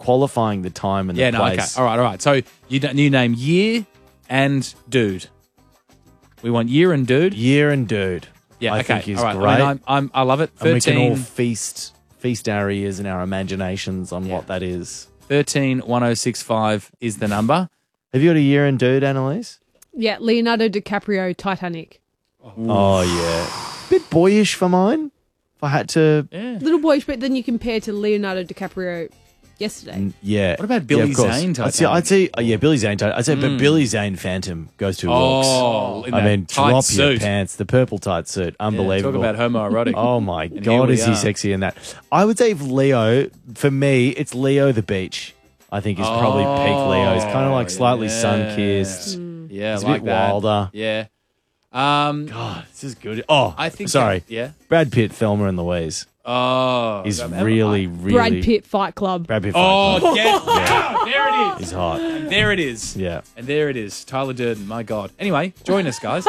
qualifying the time and the place. Okay. All right. So you name year and dude. We want year and dude. Year and dude. Yeah, I okay. think is all right. great. I mean, I love it. 13, and we can all feast our ears and our imaginations on what that is. 131065 is the number. Have you got a year and dude, Annalise? Yeah, Leonardo DiCaprio, Titanic. Oh, yeah. Bit boyish for mine. If I had to... Yeah. Little boyish, but then you compare to Leonardo DiCaprio yesterday. Yeah. What about Billy of course. Zane? I'd say Billy Zane. I'd say, but Billy Zane Phantom goes to walks. In I that mean, tight drop suit. your pants. The purple tight suit. Unbelievable. Talk about homoerotic. Oh, my And here God, we is he are. sexy in that. I would say if Leo, for me, it's Leo the Beach. I think is probably peak Leo. He's kind of like slightly sun-kissed. Yeah, He's a like bit that. wilder. Yeah. God, this is good. Oh, I think sorry. yeah. Brad Pitt, Thelma and Louise. Oh. He's really, really... Brad Pitt, Fight Club. Brad Pitt. Oh, there it is. He's hot. And there it is. Yeah. And there it is. Tyler Durden, my God. Anyway, join us, guys.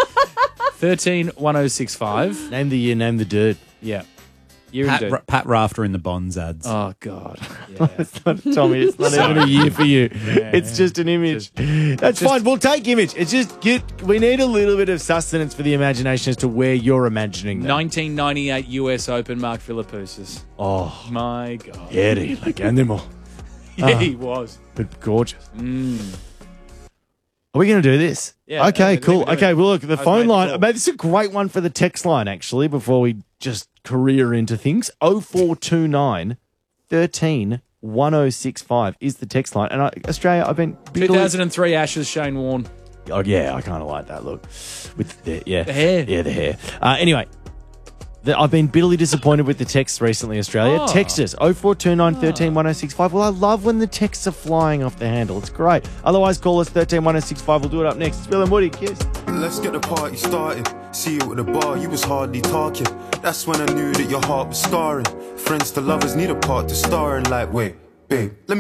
131065. Name the year, name the dude. Yeah. Year and dude. Pat Rafter in the Bonds ads. Oh, God. Yeah. It's not, Tommy, it's not even a year for you. It's just an image. That's fine. We'll take image. It's just we need a little bit of sustenance for the imagination as to where you're imagining them. 1998 US Open, Mark Philippoussis. Oh, My God. yeah, like animal. Yeah, he was. But gorgeous. Are we going to do this? Yeah, Okay, I think cool. we do Okay, it. well, look, the I was phone made line. before. Mate, this is a great one for the text line, actually, before we just career into things. 0429 13 1065 is the text line. And Australia, I've been... 2003 Ashes, Shane Warne. Oh, yeah, I kind of like that look. With the hair. The hair. Anyway, I've been bitterly disappointed with the texts recently, Australia. Oh. Text us, 0429 13 1065. Well, I love when the texts are flying off the handle. It's great. Otherwise, call us 13 1065. We'll do it up next. It's Bill and Woody. Kiss. Let's get the party started. See you at the bar, you was hardly talking. That's when I knew that your heart was scarring. Friends to lovers need a part to star in. Like, wait, babe, let me